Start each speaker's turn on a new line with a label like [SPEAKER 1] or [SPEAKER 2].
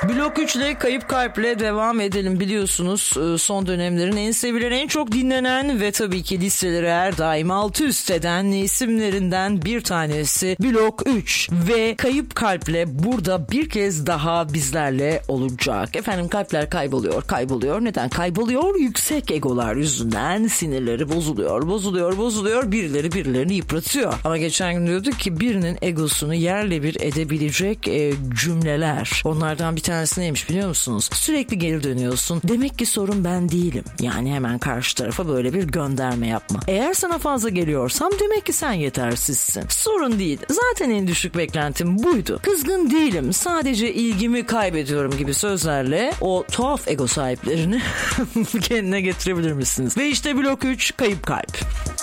[SPEAKER 1] Blok 3 ile Kayıp Kalp'le devam edelim. Biliyorsunuz son dönemlerin en sevilen, en çok dinlenen ve tabii ki listeleri her daim alt üst eden isimlerinden bir tanesi Blok 3 ve Kayıp Kalp'le burada bir kez daha bizlerle olacak. Efendim, kalpler kayboluyor. Neden kayboluyor? Yüksek egolar yüzünden sinirleri bozuluyor. Birileri birilerini yıpratıyor. Ama geçen gün diyorduk ki birinin egosunu yerle bir edebilecek cümleler. Onlardan bir tanesi neymiş biliyor musunuz? Sürekli geri dönüyorsun. Demek ki sorun ben değilim. Yani hemen karşı tarafa böyle bir gönderme yapma. Eğer sana fazla geliyorsam demek ki sen yetersizsin. Sorun değil. Zaten en düşük beklentim buydu. Kızgın değilim. Sadece ilgimi kaybediyorum gibi sözlerle o tuhaf ego sahiplerini kendine getirebilir misiniz? Ve işte Blok 3 Kayıp Kalp.